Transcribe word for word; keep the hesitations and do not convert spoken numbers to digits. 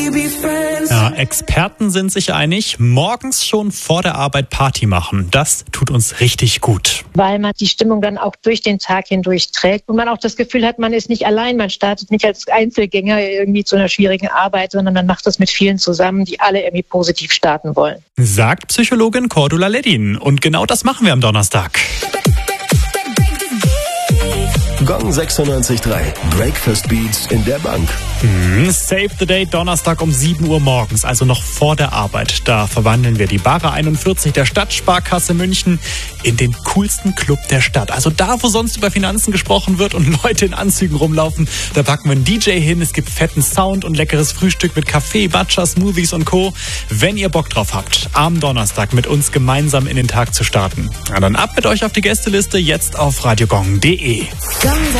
Ja, Experten sind sich einig, morgens schon vor der Arbeit Party machen, das tut uns richtig gut. Weil man die Stimmung dann auch durch den Tag hindurch trägt und man auch das Gefühl hat, man ist nicht allein, man startet nicht als Einzelgänger irgendwie zu einer schwierigen Arbeit, sondern man macht das mit vielen zusammen, die alle irgendwie positiv starten wollen. Sagt Psychologin Cordula Leddin. Und genau das machen wir am Donnerstag. Gong sechsundneunzig Komma drei. Breakfast Beats in der Bank. Mhm. Save the Date Donnerstag um sieben Uhr morgens, also noch vor der Arbeit. Da verwandeln wir die Bara einundvierzig der Stadtsparkasse München in den coolsten Club der Stadt. Also da, wo sonst über Finanzen gesprochen wird und Leute in Anzügen rumlaufen, da packen wir einen D J hin. Es gibt fetten Sound und leckeres Frühstück mit Kaffee, Matcha, Smoothies und Co. Wenn ihr Bock drauf habt, am Donnerstag mit uns gemeinsam in den Tag zu starten, na dann ab mit euch auf die Gästeliste, jetzt auf radiogong punkt de.